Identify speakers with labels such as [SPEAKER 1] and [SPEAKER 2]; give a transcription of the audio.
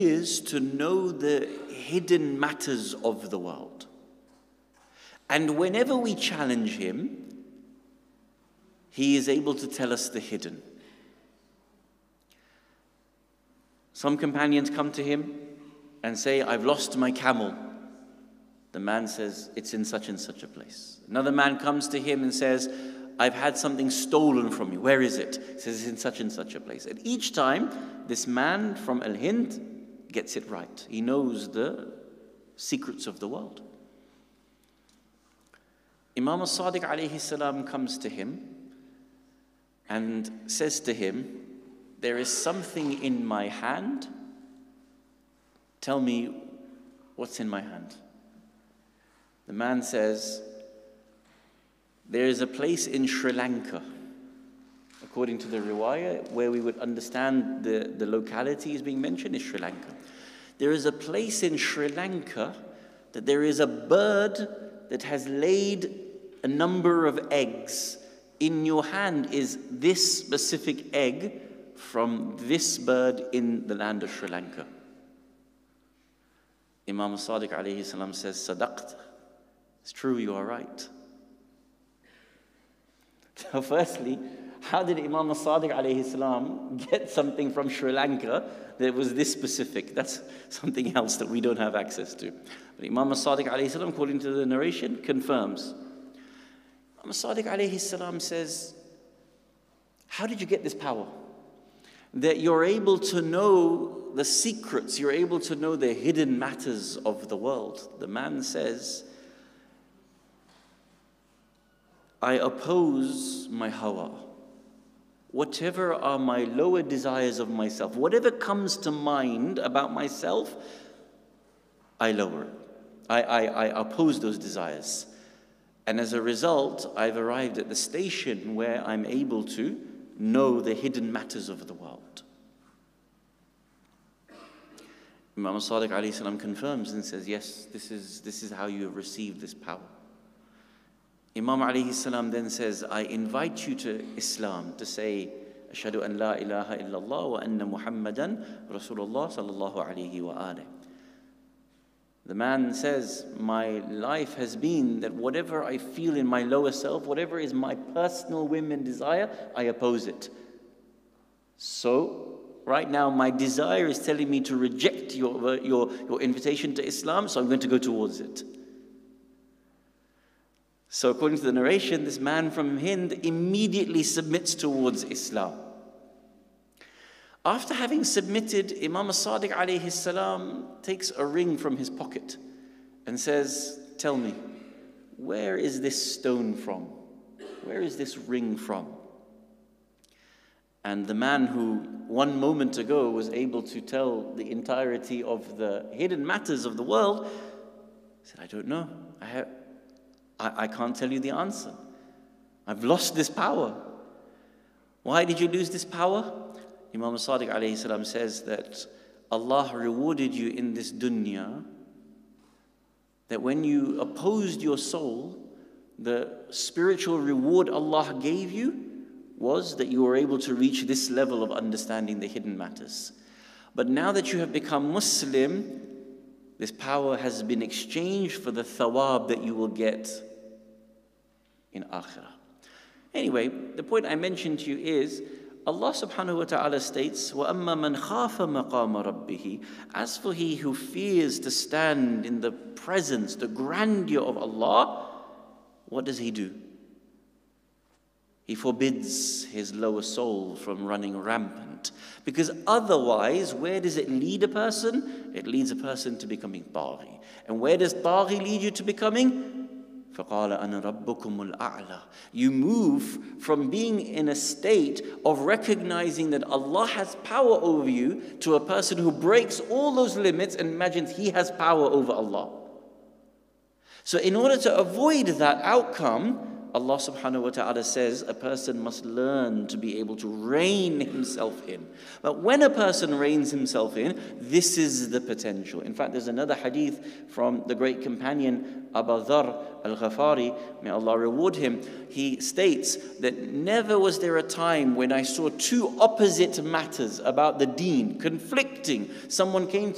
[SPEAKER 1] is to know the hidden matters of the world. And whenever we challenge him, he is able to tell us the hidden. Some companions come to him and say, I've lost my camel. The man says, it's in such and such a place. Another man comes to him and says, I've had something stolen from you. Where is it? He says, it's in such and such a place. And each time, this man from Al-Hind gets it right. He knows the secrets of the world. Imam al-Sadiq alayhi salam comes to him and says to him, there is something in my hand. Tell me what's in my hand. The man says, there is a place in Sri Lanka, according to the riwayah, where we would understand the locality is being mentioned is Sri Lanka. There is a place in Sri Lanka that there is a bird that has laid a number of eggs. In your hand is this specific egg from this bird in the land of Sri Lanka. Imam al-Sadiq alayhi salam says, Sadaqt. It's true, you are right. So firstly, how did Imam al-Sadiq alayhi salam get something from Sri Lanka that was this specific? That's something else that we don't have access to. But Imam al-Sadiq alayhi salam, according to the narration, confirms. Imam al-Sadiq alayhi salam says, how did you get this power? That you're able to know the secrets, you're able to know the hidden matters of the world. The man says, I oppose my hawa. Whatever are my lower desires of myself, whatever comes to mind about myself, I lower it. I oppose those desires. And as a result, I've arrived at the station where I'm able to know the hidden matters of the world. Imam al-Sadiq alayhi salam confirms and says, yes, this is how you have received this power. Imam alayhi salam then says, I invite you to Islam, to say, Ashhadu an la ilaha illallah wa anna Muhammadan Rasulullah sallallahu alayhi wa alayhi. The man says, my life has been that whatever I feel in my lower self, whatever is my personal whim and desire, I oppose it. So, right now my desire is telling me to reject your invitation to Islam, so I'm going to go towards it. So according to the narration, this man from Hind immediately submits towards Islam. After having submitted, Imam al-Sadiq alayhi salam takes a ring from his pocket and says, tell me, where is this stone from? Where is this ring from? And the man who 1 moment ago was able to tell the entirety of the hidden matters of the world said, I don't know. I can't tell you the answer. I've lost this power. Why did you lose this power? Imam al-Sadiq alayhi salam says that Allah rewarded you in this dunya, that when you opposed your soul, the spiritual reward Allah gave you was that you were able to reach this level of understanding the hidden matters. But now that you have become Muslim, this power has been exchanged for the thawab that you will get in akhirah. Anyway, the point I mentioned to you is, Allah subhanahu wa ta'ala states, وَأَمَّا مَنْ خَافَ مَقَامَ رَبِّهِ. As for he who fears to stand in the presence, the grandeur of Allah, what does he do? He forbids his lower soul from running rampant. Because otherwise, where does it lead a person? It leads a person to becoming taghi. And where does taghi lead you to becoming? فَقَالَ أَنَا رَبُّكُمُ الْأَعْلَى. You move from being in a state of recognizing that Allah has power over you to a person who breaks all those limits and imagines he has power over Allah. So in order to avoid that outcome, Allah subhanahu wa ta'ala says a person must learn to be able to rein himself in. But when a person reins himself in, this is the potential. In fact, there's another hadith from the great companion Abu Dharr al-Ghafari, may Allah reward him. He states that never was there a time when I saw two opposite matters about the deen conflicting. Someone came